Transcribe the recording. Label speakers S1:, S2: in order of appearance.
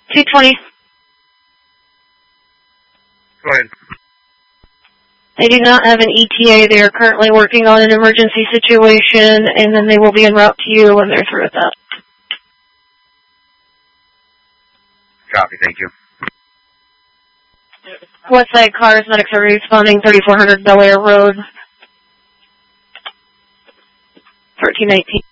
S1: 220.
S2: Go ahead.
S1: They do not have an ETA. They are currently working on an emergency situation, and then they will be en route to you when they're through with that.
S2: Copy, thank you.
S1: Westside cars, medics are responding, 3400 Bel Air Road, 1319.